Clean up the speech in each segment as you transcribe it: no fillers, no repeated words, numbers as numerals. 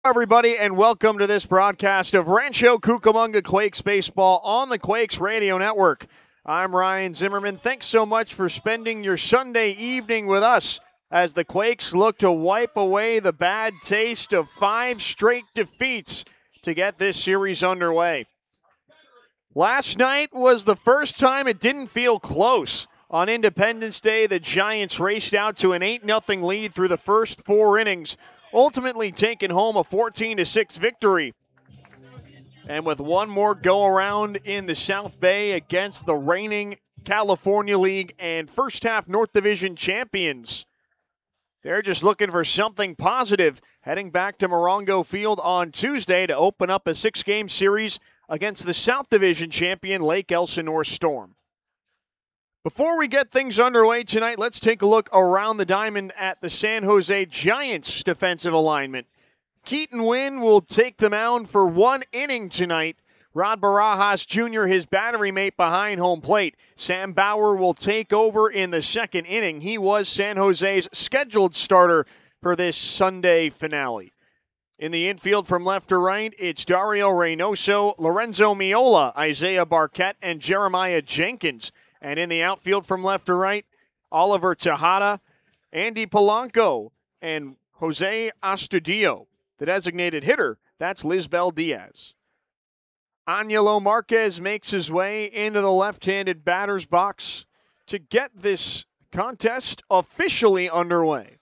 Everybody, and welcome to this broadcast of Rancho Cucamonga Quakes baseball on the Quakes Radio Network. I'm Ryan Zimmerman. Thanks so much for spending your Sunday evening with us as the Quakes look to wipe away the bad taste of 5 straight defeats to get this series underway. Last night was the first time it didn't feel close. On Independence Day, the Giants raced out to an 8-0 lead through the first 4 innings, ultimately taking home a 14-6 victory. And with one more go-around in the South Bay against the reigning California League and first half North Division champions, they're just looking for something positive, heading back to Morongo Field on Tuesday to open up a 6-game series against the South Division champion Lake Elsinore Storm. Before we get things underway tonight, let's take a look around the diamond at the San Jose Giants defensive alignment. Keaton Winn will take the mound for 1 inning tonight. Rod Barajas Jr., his battery mate behind home plate. Sam Bauer will take over in the 2nd inning. He was San Jose's scheduled starter for this Sunday finale. In the infield from left to right, it's Dario Reynoso, Lorenzo Miola, Isaiah Barquette, and Jeremiah Jenkins. And in the outfield from left to right, Oliver Tejada, Andy Polanco, and Jose Astudillo. The designated hitter, that's Lisbel Diaz. Angelo Marquez makes his way into the left-handed batter's box to get this contest officially underway.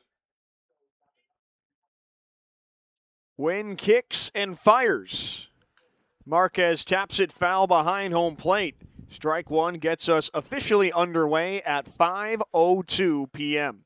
Winn kicks and fires. Marquez taps it foul behind home plate. Strike 1 gets us officially underway at 5:02 p.m.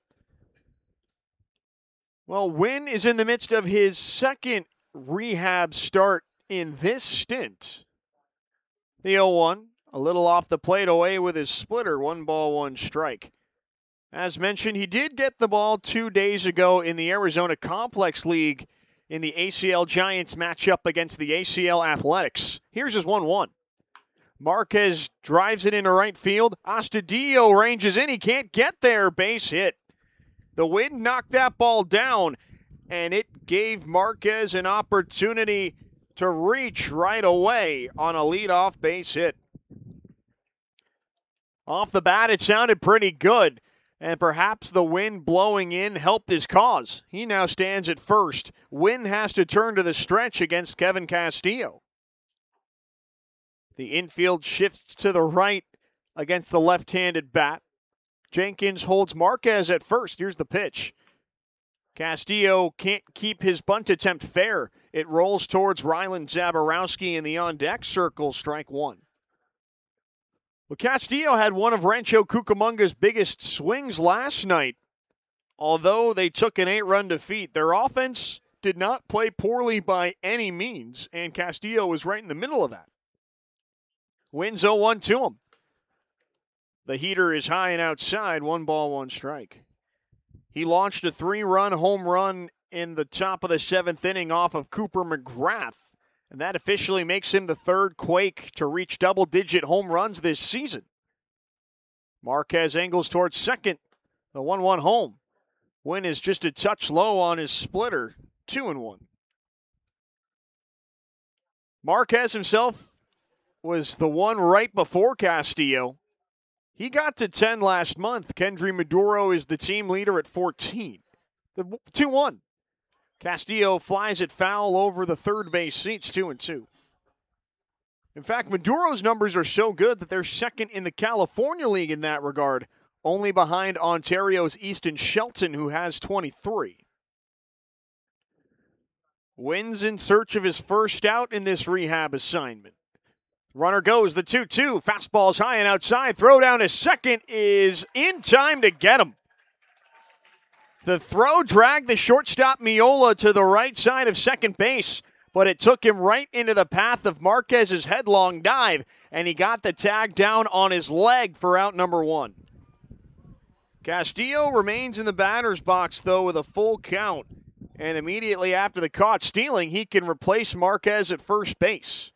Well, Winn is in the midst of his second rehab start in this stint. The 0-1, a little off the plate away with his splitter, 1 ball, 1 strike. As mentioned, he did get the ball 2 days ago in the Arizona Complex League in the ACL Giants matchup against the ACL Athletics. Here's his 1-1. Marquez drives it into right field. Astudillo ranges in. He can't get there. Base hit. The wind knocked that ball down, and it gave Marquez an opportunity to reach right away on a leadoff base hit. Off the bat, it sounded pretty good, and perhaps the wind blowing in helped his cause. He now stands at first. Winn has to turn to the stretch against Kevin Castillo. The infield shifts to the right against the left-handed bat. Jenkins holds Marquez at first. Here's the pitch. Castillo can't keep his bunt attempt fair. It rolls towards Rylan Zaborowski in the on-deck circle, strike 1. Well, Castillo had one of Rancho Cucamonga's biggest swings last night. Although they took an 8-run defeat, their offense did not play poorly by any means, and Castillo was right in the middle of that. Wins 0-1 to him. The heater is high and outside, 1 ball, 1 strike. He launched a 3-run home run in the top of the 7th inning off of Cooper McGrath, and that officially makes him the 3rd Quake to reach double-digit home runs this season. Marquez angles towards second, the 1-1 home. Winn is just a touch low on his splitter, 2-1. Marquez himself was the one right before Castillo. He got to 10 last month. Kendry Maduro is the team leader at 14. The 2-1. Castillo flies it foul over the third base seats, 2-2. In fact, Maduro's numbers are so good that they're second in the California League in that regard, only behind Ontario's Easton Shelton, who has 23. Winn's in search of his first out in this rehab assignment. Runner goes, the 2-2. Fastball's high and outside. Throw down to second is in time to get him. The throw dragged the shortstop Miola to the right side of second base, but it took him right into the path of Marquez's headlong dive, and he got the tag down on his leg for out number 1. Castillo remains in the batter's box, though, with a full count, and immediately after the caught stealing, he can replace Marquez at first base.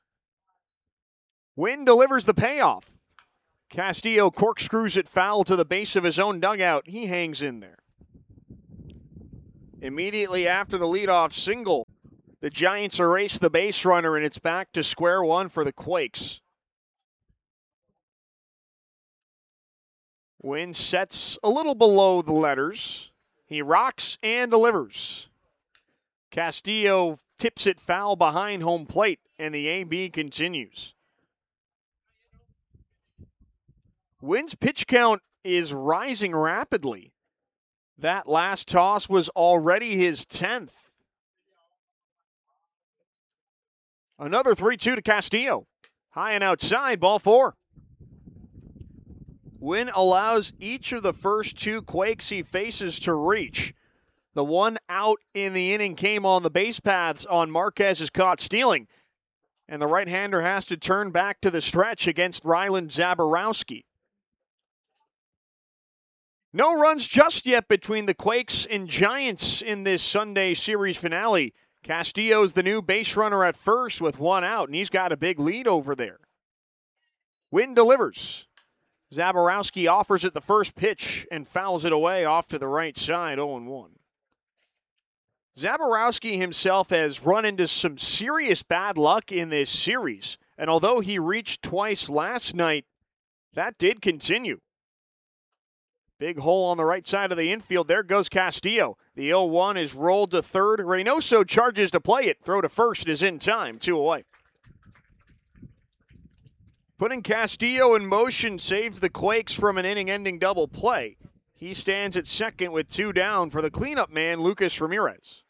Winn delivers the payoff. Castillo corkscrews it foul to the base of his own dugout. He hangs in there. Immediately after the leadoff single, the Giants erase the base runner, and it's back to square one for the Quakes. Wynn sets a little below the letters. He rocks and delivers. Castillo tips it foul behind home plate, and the AB continues. Wynn's pitch count is rising rapidly. That last toss was already his 10th. Another 3-2 to Castillo. High and outside, ball 4. Wynn allows each of the first 2 Quakes he faces to reach. The one out in the inning came on the base paths on Marquez is caught stealing. And the right-hander has to turn back to the stretch against Ryland Zaborowski. No runs just yet between the Quakes and Giants in this Sunday series finale. Castillo's the new base runner at first with one out, and he's got a big lead over there. Wynn delivers. Zaborowski offers it the first pitch and fouls it away off to the right side, 0-1. Zaborowski himself has run into some serious bad luck in this series, and although he reached twice last night, that did continue. Big hole on the right side of the infield. There goes Castillo. The 0-1 is rolled to third. Reynoso charges to play it. Throw to first is in time. 2 away. Putting Castillo in motion saves the Quakes from an inning-ending double play. He stands at second with 2 down for the cleanup man, Lucas Ramirez.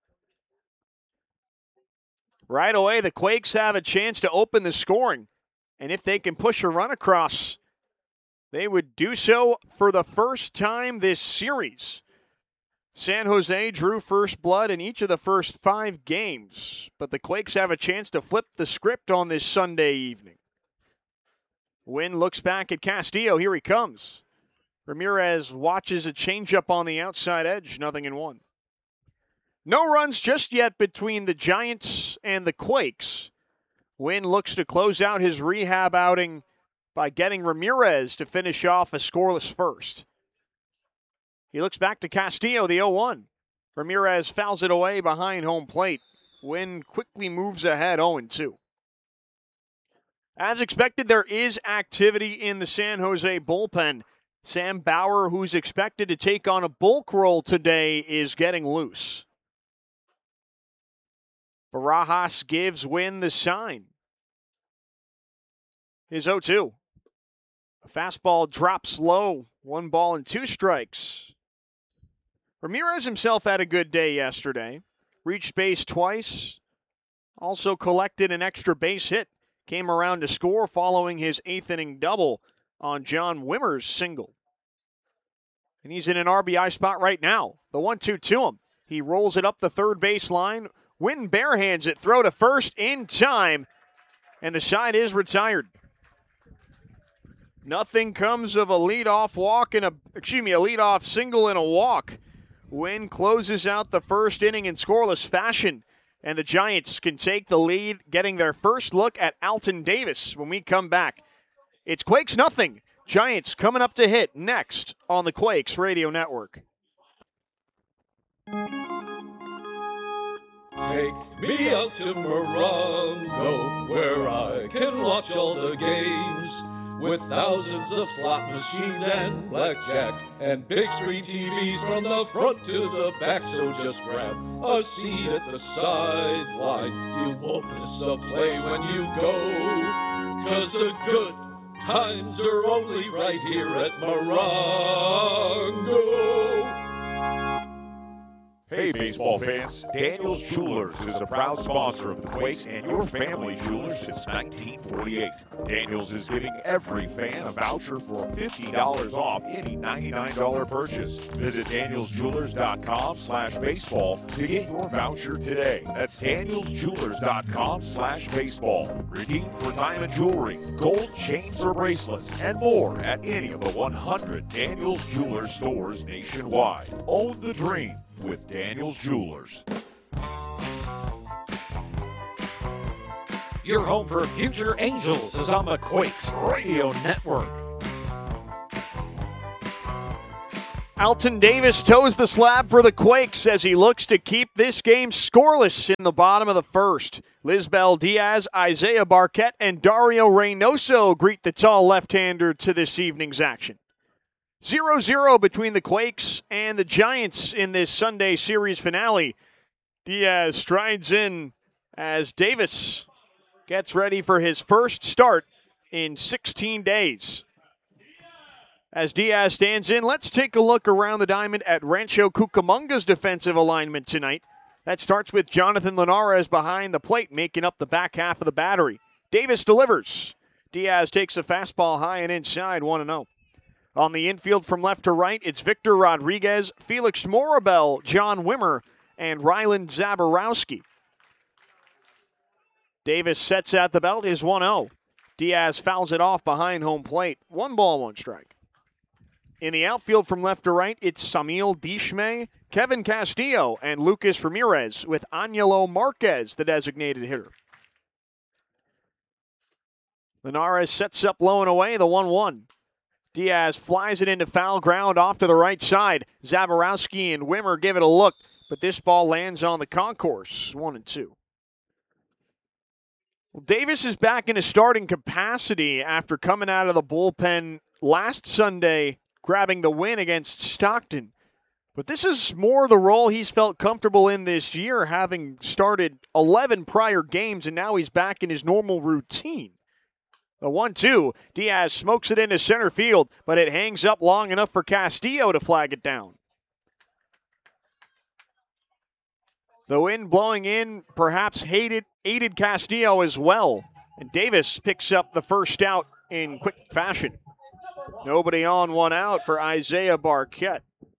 Right away, the Quakes have a chance to open the scoring. And if they can push a run across, they would do so for the first time this series. San Jose drew first blood in each of the first 5 games, but the Quakes have a chance to flip the script on this Sunday evening. Wynn looks back at Castillo. Here he comes. Ramirez watches a changeup on the outside edge, 0-1. No runs just yet between the Giants and the Quakes. Wynn looks to close out his rehab outing by getting Ramirez to finish off a scoreless first. He looks back to Castillo, the 0-1. Ramirez fouls it away behind home plate. Wynn quickly moves ahead, 0-2. As expected, there is activity in the San Jose bullpen. Sam Bauer, who's expected to take on a bulk role today, is getting loose. Barajas gives Wynn the sign. His 0-2. A fastball drops low. 1 ball and 2 strikes. Ramirez himself had a good day yesterday. Reached base twice. Also collected an extra base hit. Came around to score following his 8th inning double on John Wimmer's single. And he's in an RBI spot right now. The 1-2 to him. He rolls it up the third base line. Wynn barehands it. Throw to first in time. And the side is retired. Nothing comes of a leadoff leadoff single and a walk. Wynn closes out the first inning in scoreless fashion, and the Giants can take the lead, getting their first look at Alton Davis when we come back. It's Quakes nothing. Giants coming up to hit next on the Quakes Radio Network. Take me out to Morongo, where I can watch all the games, with thousands of slot machines and blackjack and big screen TVs from the front to the back. So just grab a seat at the sideline. You won't miss a play when you go, 'cause the good times are only right here at Morongo. Hey baseball fans, Daniels Jewelers is a proud sponsor of the Quakes and your family jewelers since 1948. Daniels is giving every fan a voucher for $50 off any $99 purchase. Visit danielsjewelers.com/baseball to get your voucher today. That's danielsjewelers.com/baseball. Redeem for diamond jewelry, gold chains or bracelets, and more at any of the 100 Daniels Jewelers stores nationwide. Own the dream with Daniels Jewelers. Your home for Future Angels is on the Quakes Radio Network. Alton Davis toes the slab for the Quakes as he looks to keep this game scoreless in the bottom of the first. Lisbel Diaz, Isaiah Barquette, and Dario Reynoso greet the tall left-hander to this evening's action. 0-0 between the Quakes and the Giants in this Sunday series finale. Diaz strides in as Davis gets ready for his first start in 16 days. As Diaz stands in, let's take a look around the diamond at Rancho Cucamonga's defensive alignment tonight. That starts with Jonathan Linares behind the plate, making up the back half of the battery. Davis delivers. Diaz takes a fastball high and inside, 1-0. On the infield from left to right, it's Victor Rodriguez, Felix Morabel, John Wimmer, and Ryland Zaborowski. Davis sets at the belt, is 1-0. Diaz fouls it off behind home plate. 1 ball, 1 strike. In the outfield from left to right, it's Samil Dishme, Kevin Castillo, and Lucas Ramirez, with Angelo Marquez, the designated hitter. Linares sets up low and away, the 1-1. Diaz flies it into foul ground off to the right side. Zaborowski and Wimmer give it a look, but this ball lands on the concourse, 1-2. Well, Davis is back in a starting capacity after coming out of the bullpen last Sunday, grabbing the win against Stockton. But this is more the role he's felt comfortable in this year, having started 11 prior games, and now he's back in his normal routine. The 1-2, Diaz smokes it into center field, but it hangs up long enough for Castillo to flag it down. The wind blowing in perhaps aided Castillo as well, and Davis picks up the first out in quick fashion. Nobody on, 1 out for Isaiah Barquette.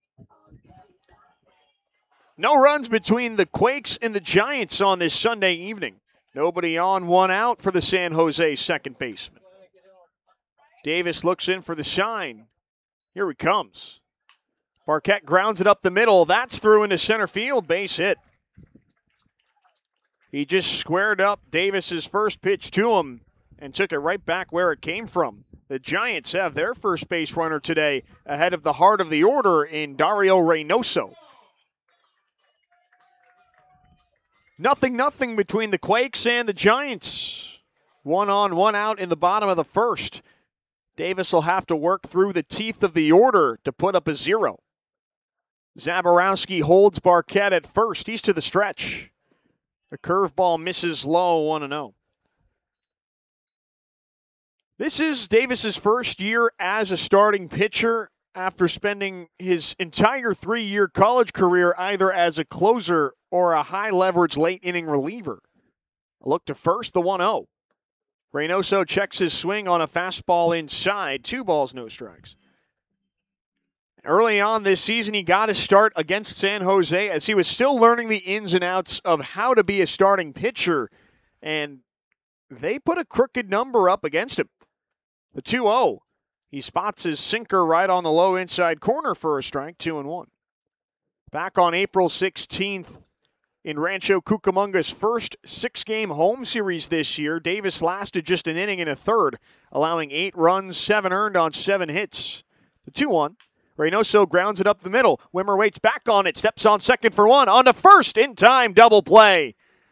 No runs between the Quakes and the Giants on this Sunday evening. Nobody on, 1 out for the San Jose second baseman. Davis looks in for the sign. Here he comes. Barquette grounds it up the middle. That's through into center field. Base hit. He just squared up Davis's first pitch to him and took it right back where it came from. The Giants have their first base runner today ahead of the heart of the order in Dario Reynoso. 0-0 between the Quakes and the Giants. 1 on, 1 out in the bottom of the first. Davis will have to work through the teeth of the order to put up a 0. Zaborowski holds Barquette at first. He's to the stretch. The curveball misses low, 1-0. This is Davis's first year as a starting pitcher after spending his entire 3-year college career either as a closer or a high-leverage late-inning reliever. A look to first, the 1-0. Reynoso checks his swing on a fastball inside. 2 balls, no strikes. Early on this season, he got his start against San Jose as he was still learning the ins and outs of how to be a starting pitcher, and they put a crooked number up against him. The 2-0. He spots his sinker right on the low inside corner for a strike, 2-1. Back on April 16th, in Rancho Cucamonga's first 6-game home series this year, Davis lasted just an inning and a third, allowing 8 runs, 7 earned on 7 hits. The 2-1. Reynoso grounds it up the middle. Wimmer waits back on it, steps on second for 1, on to first, in time, double play.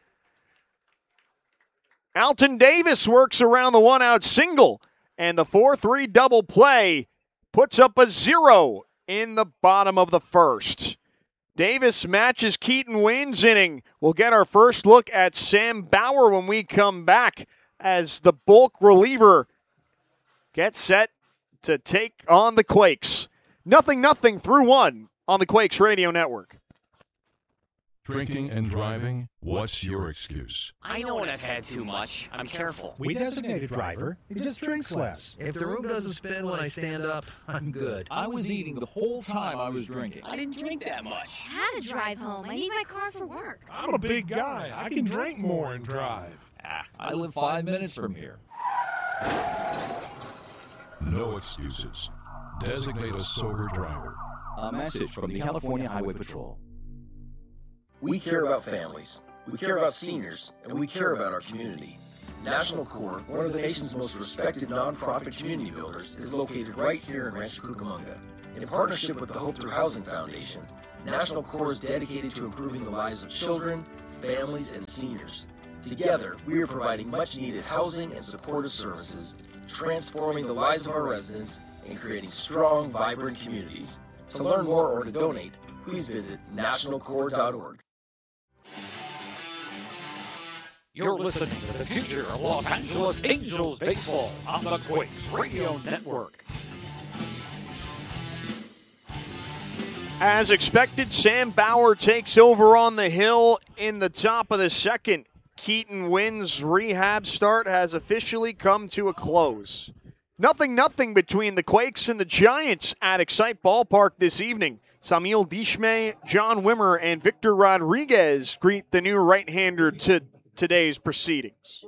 Alton Davis works around the 1-out single, and the 4-3 double play puts up a 0 in the bottom of the first. Davis matches Keaton Winn's inning. We'll get our first look at Sam Bauer when we come back as the bulk reliever gets set to take on the Quakes. 0-0 through 1 on the Quakes Radio Network. Drinking and driving? What's your excuse? I know when I've had too much. I'm careful. We designate a driver. He just drinks less. If the room doesn't spin when I stand up, I'm good. I was eating the whole time I was drinking. I didn't drink that much. I had to drive home. I need my car for work. I'm a big guy. I can drink more and drive. I live 5 minutes from here. No excuses. Designate a sober driver. A message from the California Highway Patrol. We care about families, we care about seniors, and we care about our community. National Corps, one of the nation's most respected nonprofit community builders, is located right here in Rancho Cucamonga. In partnership with the Hope Through Housing Foundation, National Core is dedicated to improving the lives of children, families, and seniors. Together, we are providing much-needed housing and supportive services, transforming the lives of our residents, and creating strong, vibrant communities. To learn more or to donate, please visit nationalcore.org. You're listening to the future of Los Angeles Angels baseball on the Quakes Radio Network. As expected, Sam Bauer takes over on the hill in the top of the second. Keaton Wynn's rehab start has officially come to a close. 0-0 between the Quakes and the Giants at Excite Ballpark this evening. Samil Dishme, John Wimmer, and Victor Rodriguez greet the new right-hander to today's proceedings.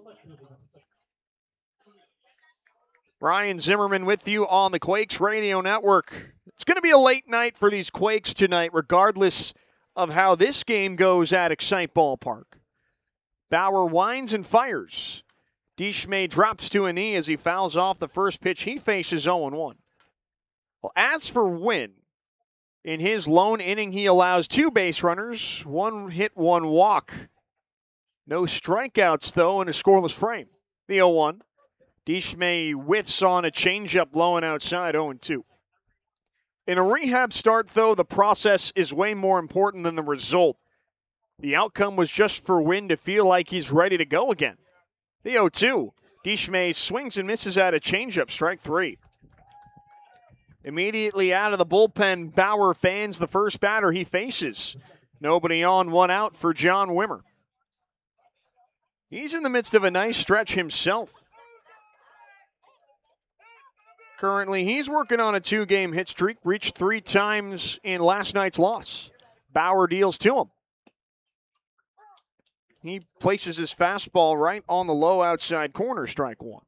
Ryan Zimmerman with you on the Quakes Radio Network. It's going to be a late night for these Quakes tonight, regardless of how this game goes at Excite Ballpark. Bauer winds and fires. Dishme drops to a knee as he fouls off the first pitch. He faces 0-1. Well, as for Wynn, in his lone inning, he allows 2 base runners, 1 hit, 1 walk. No strikeouts, though, in a scoreless frame. The 0-1. Dishme whiffs on a changeup low and outside, 0-2. In a rehab start, though, the process is way more important than the result. The outcome was just for Wynn to feel like he's ready to go again. The 0-2. Dishme swings and misses at a changeup, strike 3. Immediately out of the bullpen, Bauer fans the first batter he faces. Nobody on, 1 out for John Wimmer. He's in the midst of a nice stretch himself. Currently, he's working on a 2-game hit streak, reached 3 times in last night's loss. Bauer deals to him. He places his fastball right on the low outside corner, strike 1.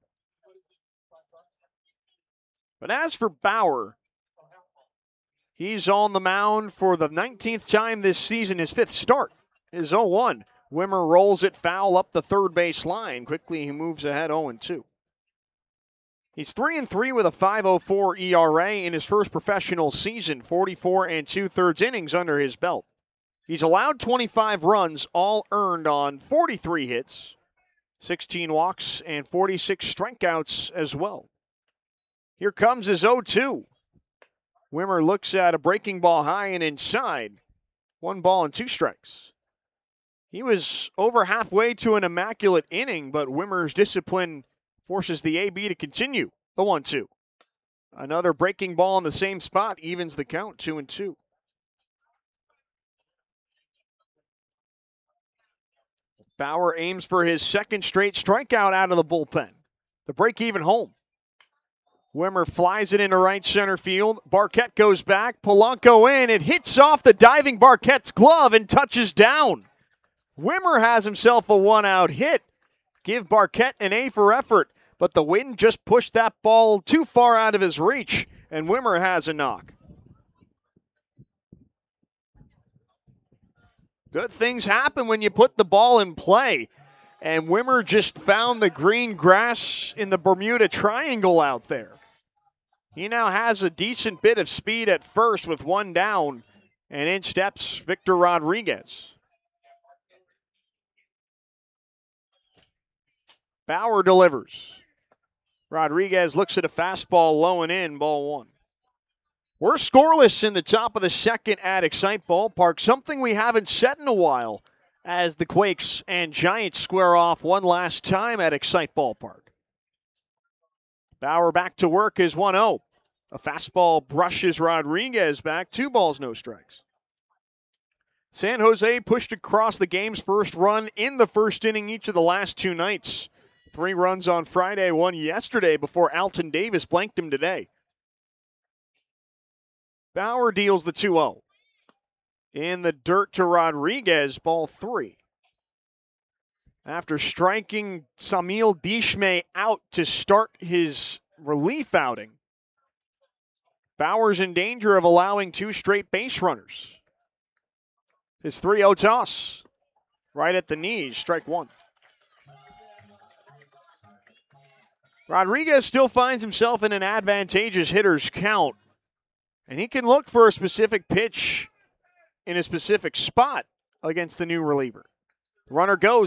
But as for Bauer, he's on the mound for the 19th time this season, his 5th start. His 0-1. Wimmer rolls it foul up the third base line. Quickly, he moves ahead 0-2. He's 3-3 with a 5.04 ERA in his first professional season, 44 2/3 innings under his belt. He's allowed 25 runs, all earned on 43 hits, 16 walks, and 46 strikeouts as well. Here comes his 0-2. Wimmer looks at a breaking ball high and inside. 1 ball and 2 strikes. He was over halfway to an immaculate inning, but Wimmer's discipline forces the AB to continue. The 1-2. Another breaking ball in the same spot evens the count, 2-2. Bauer aims for his second straight strikeout out of the bullpen. The break-even home. Wimmer flies it into right center field. Barquette goes back. Polanco in. It hits off the diving Barquette's glove and touches down. Wimmer has himself a 1-out hit. Give Barquette an A for effort, but the wind just pushed that ball too far out of his reach, and Wimmer has a knock. Good things happen when you put the ball in play. And Wimmer just found the green grass in the Bermuda Triangle out there. He now has a decent bit of speed at first with 1 down. And in steps Victor Rodriguez. Bauer delivers. Rodriguez looks at a fastball low and in, ball 1. We're scoreless in the top of the second at Excite Ballpark, something we haven't said in a while as the Quakes and Giants square off one last time at Excite Ballpark. Bauer back to work is 1-0. A fastball brushes Rodriguez back, 2 balls, no strikes. San Jose pushed across the game's first run in the first inning each of the last 2 nights. 3 runs on Friday, 1 yesterday before Alton Davis blanked him today. Bauer deals the 2-0. In the dirt to Rodriguez, ball 3. After striking Samil Dishme out to start his relief outing, Bauer's in danger of allowing 2 straight base runners. His 3-0 toss, right at the knees, strike 1. Rodriguez still finds himself in an advantageous hitter's count. And he can look for a specific pitch in a specific spot against the new reliever. Runner goes.